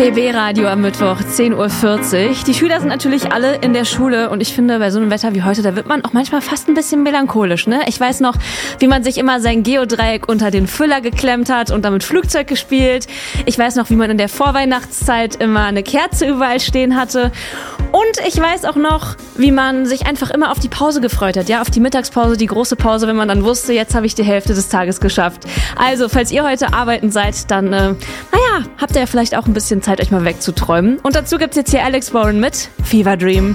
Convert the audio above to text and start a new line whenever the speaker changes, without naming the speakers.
BB Radio am Mittwoch, 10.40 Uhr. Die Schüler sind natürlich alle in der Schule und ich finde, bei so einem Wetter wie heute, da wird man auch manchmal fast ein bisschen melancholisch, ne? Ich weiß noch, wie man sich immer sein Geodreieck unter den Füller geklemmt hat und damit Flugzeug gespielt. Ich weiß noch, wie man in der Vorweihnachtszeit immer eine Kerze überall stehen hatte. Und ich weiß auch noch, wie man sich einfach immer auf die Pause gefreut hat, ja, auf die Mittagspause, die große Pause, wenn man dann wusste, jetzt habe ich die Hälfte des Tages geschafft. Also, falls ihr heute arbeiten seid, dann, habt ihr ja vielleicht auch ein bisschen Zeit, euch mal wegzuträumen. Und dazu gibt's jetzt hier Alex Warren mit Fever Dream.